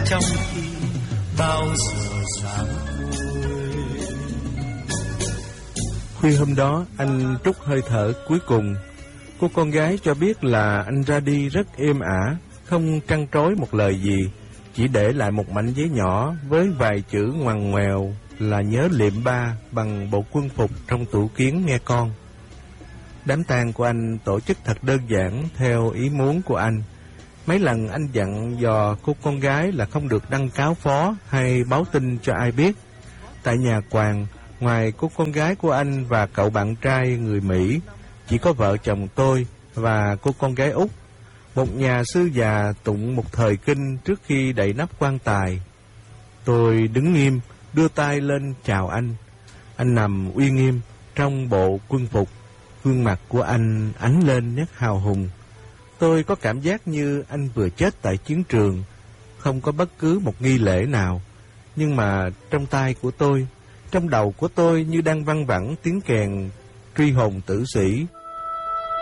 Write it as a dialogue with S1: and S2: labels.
S1: trong khi bao giờ sáng vui.
S2: Khuya hôm đó, anh trút hơi thở cuối cùng. Cô con gái cho biết là anh ra đi rất êm ả, không trăn trối một lời gì, chỉ để lại một mảnh giấy nhỏ với vài chữ ngoằn ngoèo là nhớ liệm ba bằng bộ quân phục trong tủ kiến nghe con. Đám tang của anh tổ chức thật đơn giản theo ý muốn của anh. Mấy lần anh dặn dò cô con gái là không được đăng cáo phó hay báo tin cho ai biết. Tại nhà quàng, ngoài cô con gái của anh và cậu bạn trai người Mỹ, chỉ có vợ chồng tôi và cô con gái út. Một nhà sư già tụng một thời kinh trước khi đậy nắp quan tài. Tôi đứng nghiêm, đưa tay lên chào anh. Anh nằm uy nghiêm trong bộ quân phục, gương mặt của anh ánh lên nét hào hùng. Tôi có cảm giác như anh vừa chết tại chiến trường, không có bất cứ một nghi lễ nào. Nhưng mà trong tai của tôi, trong đầu của tôi như đang văng vẳng tiếng kèn truy hồn tử sĩ.